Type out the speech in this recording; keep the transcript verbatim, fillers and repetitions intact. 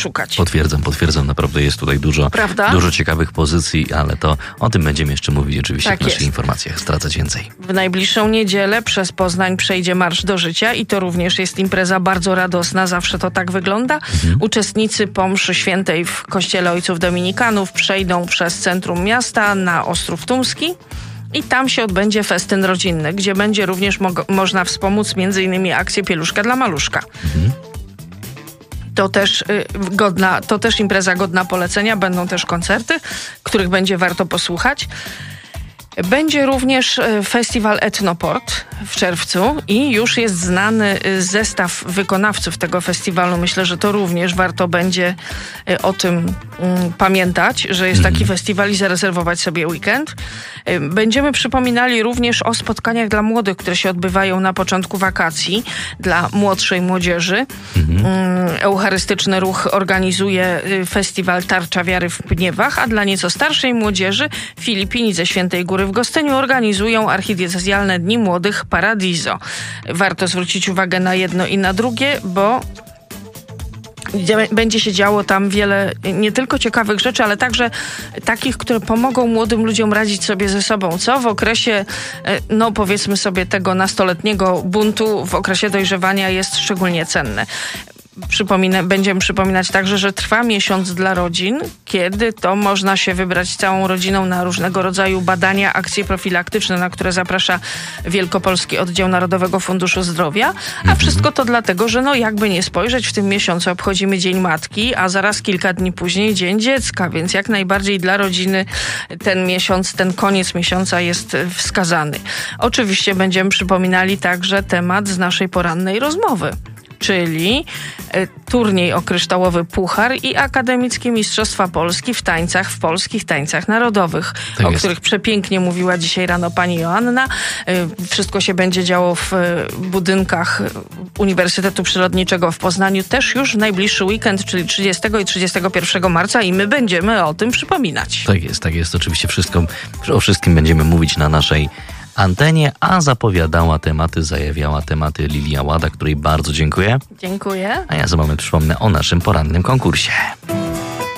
szukać. Potwierdzam, potwierdzam. Naprawdę jest tutaj dużo, dużo ciekawych pozycji, ale to o tym będziemy jeszcze mówić oczywiście tak w naszych jest. informacjach. Zdradzać więcej. W najbliższą niedzielę przez Poznań przejdzie Marsz do Życia i to również jest impreza bardzo radosna. Zawsze to tak wygląda. Mhm. Uczestnicy po mszy świętej w kościele Ojców Dominikanów przejdą przez centrum miasta na Ostrów Tumski. I tam się odbędzie festyn rodzinny, gdzie będzie również mo- można wspomóc między innymi akcję Pieluszka dla Maluszka. Mhm. To też, y, godna, to też impreza godna polecenia. Będą też koncerty, których będzie warto posłuchać. Będzie również festiwal Etnoport w czerwcu i już jest znany zestaw wykonawców tego festiwalu. Myślę, że to również warto będzie o tym um, pamiętać, że jest taki festiwal i zarezerwować sobie weekend. Będziemy przypominali również o spotkaniach dla młodych, które się odbywają na początku wakacji dla młodszej młodzieży. Mhm. Eucharystyczny Ruch organizuje festiwal Tarcza Wiary w Pniewach, a dla nieco starszej młodzieży Filipini ze Świętej Góry w Gostyniu organizują archidiecezjalne Dni Młodych Paradiso. Warto zwrócić uwagę na jedno i na drugie, bo będzie się działo tam wiele nie tylko ciekawych rzeczy, ale także takich, które pomogą młodym ludziom radzić sobie ze sobą, co w okresie, no powiedzmy sobie, tego nastoletniego buntu, w okresie dojrzewania jest szczególnie cenne. Przypomina, będziemy przypominać także, że trwa miesiąc dla rodzin, kiedy to można się wybrać całą rodziną na różnego rodzaju badania, akcje profilaktyczne, na które zaprasza Wielkopolski Oddział Narodowego Funduszu Zdrowia. A mhm. wszystko to dlatego, że no jakby nie spojrzeć, w tym miesiącu obchodzimy Dzień Matki, a zaraz kilka dni później Dzień Dziecka, więc jak najbardziej dla rodziny ten miesiąc, ten koniec miesiąca jest wskazany. Oczywiście będziemy przypominali także temat z naszej porannej rozmowy, czyli y, turniej o kryształowy puchar i akademickie Mistrzostwa Polski w tańcach, w polskich tańcach narodowych, tak o jest. których przepięknie mówiła dzisiaj rano pani Joanna. Y, wszystko się będzie działo w y, budynkach Uniwersytetu Przyrodniczego w Poznaniu też już w najbliższy weekend, czyli trzydziestego i trzydziestego pierwszego marca i my będziemy o tym przypominać. Tak jest, tak jest. Oczywiście wszystko, o wszystkim będziemy mówić na naszej antenie, a zapowiadała tematy, zajawiała tematy Lilia Łada, której bardzo dziękuję. Dziękuję. A ja za moment przypomnę o naszym porannym konkursie.